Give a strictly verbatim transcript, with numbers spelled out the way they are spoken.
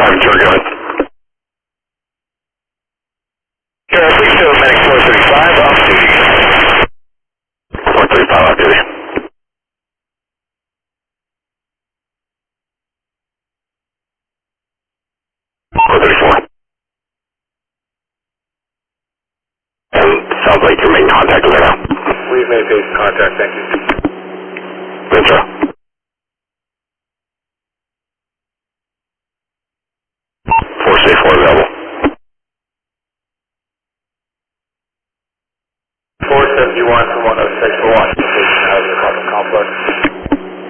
five, George, go ahead. Sierra three two, Medic four thirty-five, off duty. four thirty-five, off duty. four thirty-four. And sounds like you're making contact with her now. We've made patient contact, thank you. Intro. four six four available.